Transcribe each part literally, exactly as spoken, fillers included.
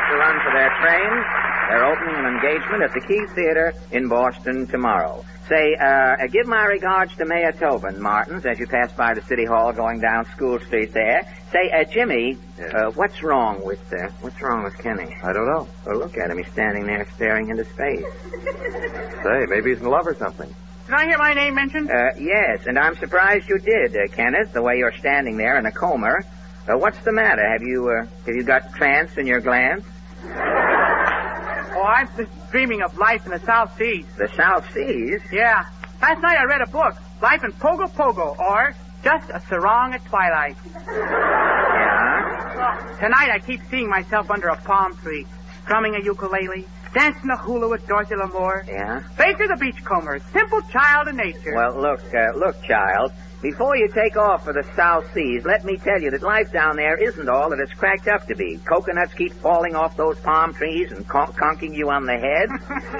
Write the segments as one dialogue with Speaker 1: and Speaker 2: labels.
Speaker 1: to run for their trains. They're opening an engagement at the Key Theater in Boston tomorrow. Say, uh, give my regards to Mayor Tobin, Martins, as you pass by the City Hall going down School Street there. Say, uh, Jimmy,
Speaker 2: yes.
Speaker 1: uh, what's wrong with, uh, what's wrong with Kenny?
Speaker 2: I don't know.
Speaker 1: Well, look at him. He's standing there staring into space.
Speaker 2: Say, maybe he's in love or something.
Speaker 3: Did I hear my name mentioned?
Speaker 1: Uh, yes, and I'm surprised you did, uh, Kenneth, the way you're standing there in a coma. Uh, what's the matter? Have you, uh, have you got trance in your glands?
Speaker 3: Oh, I'm just dreaming of life in the South Seas.
Speaker 1: The South Seas?
Speaker 3: Yeah. Last night I read a book, Life in Pogo Pogo, or Just a Sarong at Twilight.
Speaker 1: Yeah?
Speaker 3: Tonight I keep seeing myself under a palm tree, strumming a ukulele, dancing a hula with Dorothy Lamour.
Speaker 1: Yeah?
Speaker 3: Baker the Beachcomber, simple child of nature.
Speaker 1: Well, look, uh, look, child. Before you take off for the South Seas, let me tell you that life down there isn't all that it's cracked up to be. Coconuts keep falling off those palm trees and con- conking you on the head.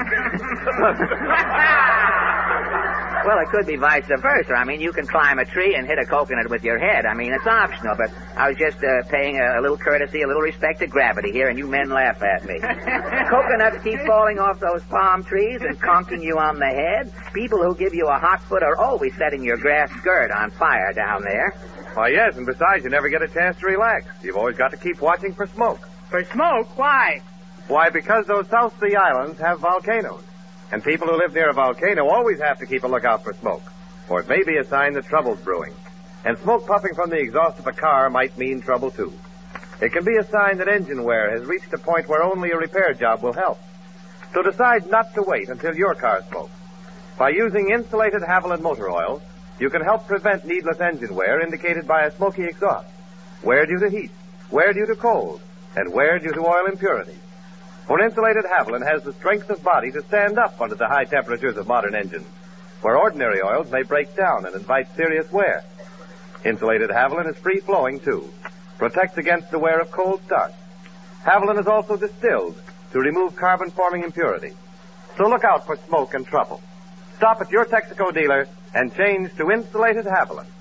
Speaker 1: Well, it could be vice versa. I mean, you can climb a tree and hit a coconut with your head. I mean, it's optional, but I was just uh, paying a, a little courtesy, a little respect to gravity here, and you men laugh at me. Coconuts keep falling off those palm trees and conking you on the head. People who give you a hot foot are always setting your grass skirt on fire down there.
Speaker 2: Why, yes, and besides, you never get a chance to relax. You've always got to keep watching for smoke.
Speaker 3: For smoke? Why?
Speaker 2: Why, because those South Sea islands have volcanoes. And people who live near a volcano always have to keep a lookout for smoke, for it may be a sign that trouble's brewing. And smoke puffing from the exhaust of a car might mean trouble, too. It can be a sign that engine wear has reached a point where only a repair job will help. So decide not to wait until your car smokes. By using insulated Haviland motor oil, you can help prevent needless engine wear indicated by a smoky exhaust, wear due to heat, wear due to cold, and wear due to oil impurities. For insulated Haviland has the strength of body to stand up under the high temperatures of modern engines, where ordinary oils may break down and invite serious wear. Insulated Haviland is free-flowing, too, protects against the wear of cold starch. Haviland is also distilled to remove carbon-forming impurities. So look out for smoke and trouble. Stop at your Texaco dealer and change to insulated Haviland.